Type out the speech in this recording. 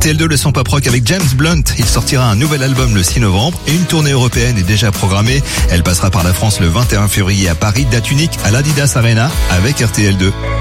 RTL2, le son pop rock avec James Blunt. Il sortira un nouvel album le 6 novembre et une tournée européenne est déjà programmée. Elle passera par la France le 21 février à Paris, date unique à l'Adidas Arena avec RTL2.